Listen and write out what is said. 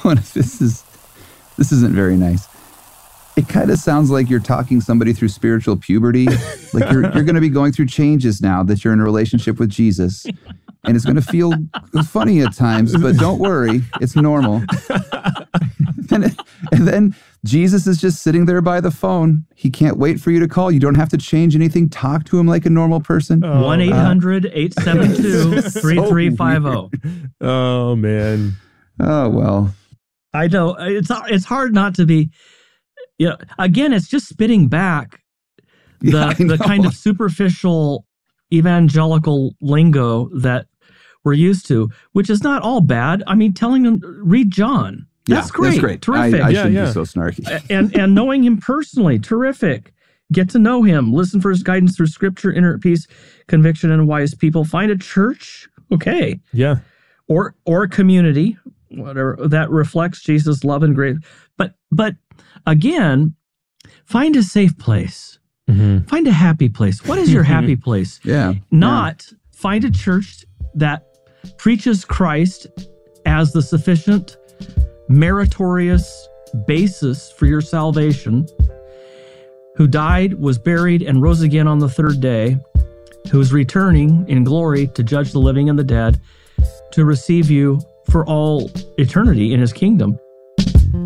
this isn't very nice. It kind of sounds like you're talking somebody through spiritual puberty. Like you're going to be going through changes now that you're in a relationship with Jesus. And it's going to feel funny at times, but don't worry, it's normal. And then Jesus is just sitting there by the phone. He can't wait for you to call. You don't have to change anything. Talk to him like a normal person. 1-800-872-3350. Oh, man. Oh, well. I know. It's hard not to be... again, it's just spitting back the kind of superficial evangelical lingo that we're used to, which is not all bad. I mean, telling them, read John. That's great. That's great. Terrific. I shouldn't be so snarky. and knowing him personally, terrific. Get to know him. Listen for his guidance through Scripture, inner at peace, conviction, and wise people. Find a church, okay. Yeah. Or a community, whatever, that reflects Jesus' love and grace. But again, find a safe place. Mm-hmm. Find a happy place. What is your happy place? Find a church that preaches Christ as the sufficient, meritorious basis for your salvation, who died, was buried, and rose again on the third day, who is returning in glory to judge the living and the dead, to receive you for all eternity in his kingdom.